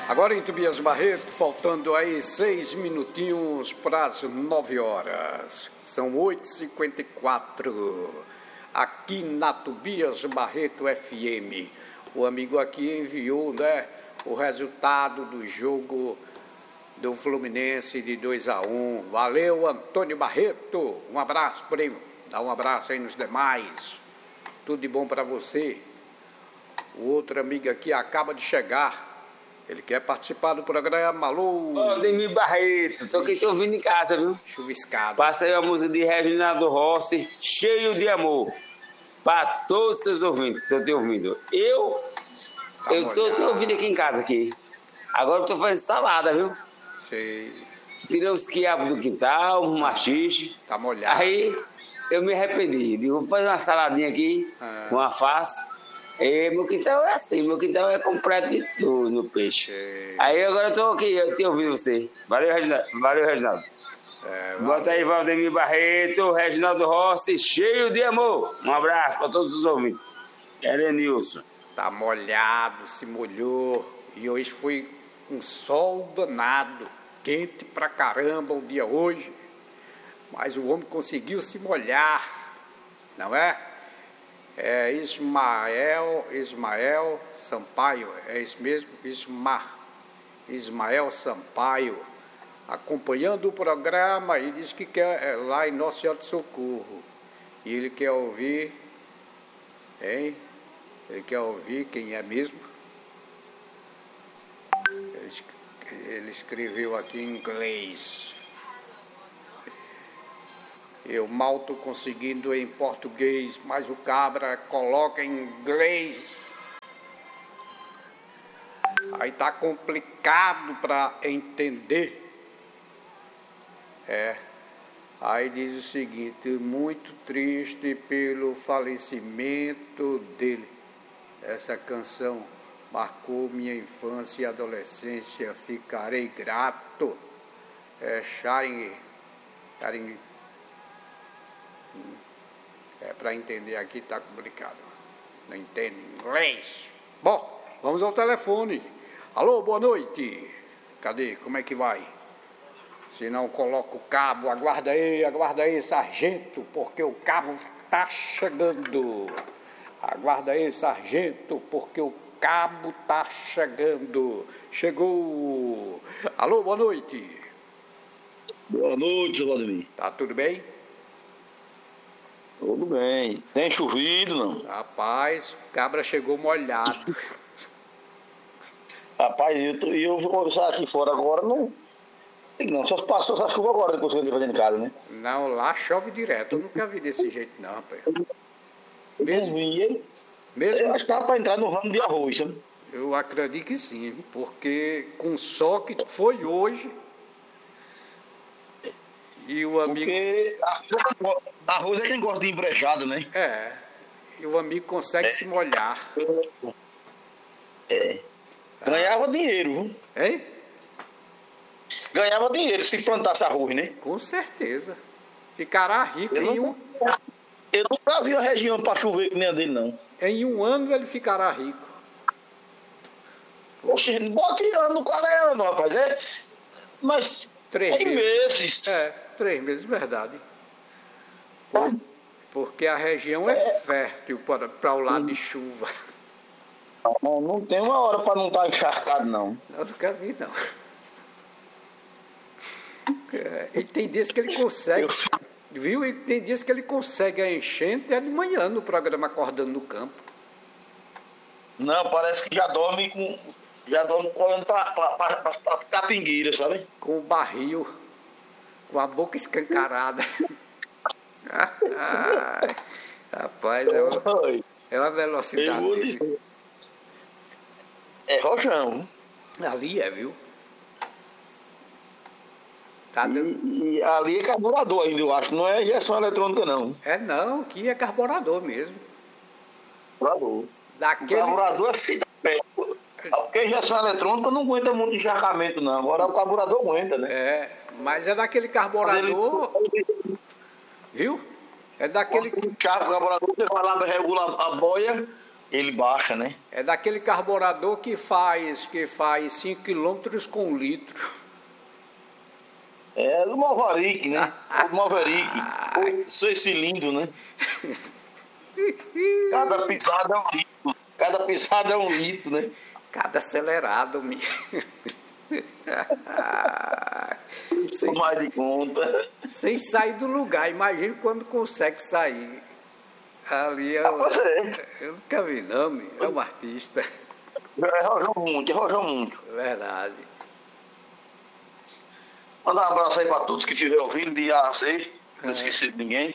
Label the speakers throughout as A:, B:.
A: Agora em Tobias Barreto, faltando aí 6 minutinhos para as 9 horas. São 8h54, aqui na Tobias Barreto FM. O amigo aqui enviou, né, o resultado do jogo do Fluminense de 2-1. Valeu, Antônio Barreto. Um abraço, primo. Dá um abraço aí nos demais. Tudo de bom para você. O outro amigo aqui acaba de chegar. Ele quer participar do programa. Alô?
B: Ademir Barreto, tô aqui te ouvindo em casa, viu?
A: Chuviscado.
B: Passa aí a música de Reginaldo Rossi, Cheio de Amor. Para todos os seus ouvintes, estou te ouvindo. Eu tô te ouvindo aqui em casa aqui. Agora eu tô fazendo salada, viu?
A: Sei.
B: Tirei os quiabos do quintal, um machixe.
A: Tá molhado.
B: Aí eu me arrependi. Digo, vou fazer uma saladinha aqui, com alface. E meu quintal é assim, meu quintal é completo de tudo no peixe. Aí agora eu tô aqui, eu te ouvi você. Valeu, Reginaldo. Bota aí, Valdemir Barreto, Reginaldo Rossi, Cheio de Amor. Um abraço para todos os ouvintes. Elenilson.
A: Tá molhado, se molhou. E hoje foi um sol danado, quente pra caramba o dia hoje. Mas o homem conseguiu se molhar, não é? É Ismael Sampaio, é isso mesmo? Ismael Sampaio, acompanhando o programa e diz que quer lá em Nossa Senhora de Socorro. E ele quer ouvir, hein? Ele quer ouvir quem é mesmo? Ele escreveu aqui em inglês. Eu mal estou conseguindo em português, mas o cabra coloca em inglês. Aí tá complicado para entender. Aí diz o seguinte: muito triste pelo falecimento dele. Essa canção marcou minha infância e adolescência. Ficarei grato. Sharing. Para entender aqui tá complicado. Não entende inglês. Bom, vamos ao telefone. Alô, boa noite. Cadê? Como é que vai? Se não coloca o cabo, aguarda aí, sargento, porque o cabo tá chegando. Aguarda aí, sargento, porque o cabo tá chegando. Chegou. Alô, boa noite.
C: Boa noite, seu Valdemir.
A: Tá tudo bem?
C: Tudo bem. Tem chovido, não?
A: Rapaz, o cabra chegou molhado.
C: Rapaz, eu vou conversar aqui fora agora, não só passou essa chuva agora, depois que eu vim fazendo em casa, né?
A: Não, lá chove direto. Eu nunca vi desse jeito, não, rapaz.
C: Mesmo? Eu acho que dava para entrar no ramo de arroz, sabe?
A: Eu acredito que sim, porque com o sol que foi hoje... E o amigo...
C: Porque arroz é quem gosta de embrejada, né?
A: E o amigo consegue se molhar.
C: Ganhava dinheiro, viu?
A: Hein?
C: Ganhava dinheiro se plantasse arroz, né?
A: Com certeza. Ficará rico
C: Eu nunca vi uma região para chover que nem a dele, não.
A: Em um ano ele ficará rico.
C: Oxe, não bota ano com a não, rapaz. Mas
A: 3
C: meses.
A: 3 meses, verdade. Porque a região é fértil para o lado de chuva.
C: Não tem uma hora para não estar encharcado, não.
A: Eu nunca vi, não. E tem dias que ele consegue, viu? E tem dias que ele consegue a enchente de manhã no programa Acordando no Campo.
C: Não, parece que já dorme correndo para Capingueira, sabe?
A: Com o barril, boca escancarada. Rapaz, é uma velocidade.
C: É rojão.
A: Ali viu?
C: E ali é carburador ainda, eu acho. Não é injeção eletrônica, não.
A: Não, aqui é carburador mesmo.
C: Carburador.
A: Daquele...
C: O carburador é fita pé. Porque a injeção eletrônica não aguenta muito encharcamento, não. Agora o carburador aguenta, né?
A: Mas é daquele carburador... Viu? É daquele...
C: O carburador, você vai lá, regula a boia Ele baixa, né?
A: É daquele carburador que faz 5 quilômetros com 1 litro.
C: É do Maverick, né? O Maverick. O 6 cilindros, né? Cada pisada é 1 litro. Cada pisada é 1 litro, né?
A: Cada acelerado,
C: Mais de conta.
A: Sem sair do lugar. Imagina quando consegue sair. Ali eu nunca vi, não, é um artista.
C: Arrojou muito.
A: Verdade.
C: Mandar um abraço aí pra todos que estiverem ouvindo de A a Z. Não esqueci de ninguém.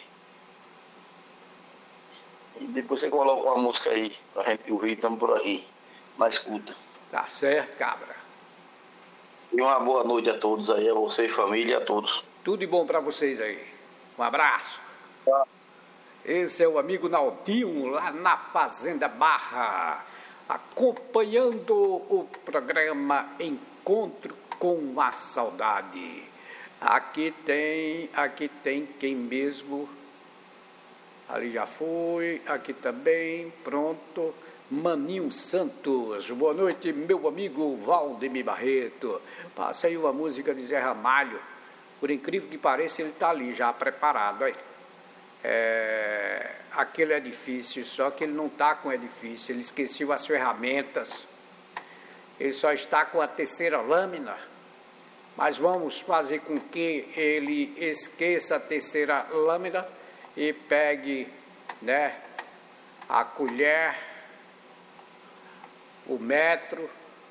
C: E depois você coloca uma música aí pra gente ouvir, estamos por aqui. Na escuta.
A: Tá certo, cabra.
C: E uma boa noite a todos aí, a você, família, a todos.
A: Tudo de bom pra vocês aí. Um abraço.
C: Tá.
A: Esse é o amigo Naldinho, lá na Fazenda Barra, acompanhando o programa Encontro com a Saudade. Aqui tem quem mesmo? Ali já foi, aqui também, pronto. Maninho Santos, boa noite, meu amigo Valdemir Barreto. Passa aí uma música de Zé Ramalho. Por incrível que pareça, ele está ali já preparado, aí. Aquele edifício, só que ele não está com edifício, ele esqueceu as ferramentas, ele só está com a terceira lâmina, mas vamos fazer com que ele esqueça a terceira lâmina e pegue, né, a colher, o metro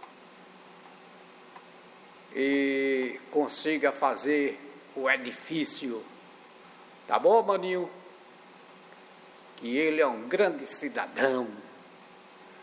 A: e consiga fazer o edifício. Tá bom, maninho? Que ele é um grande cidadão.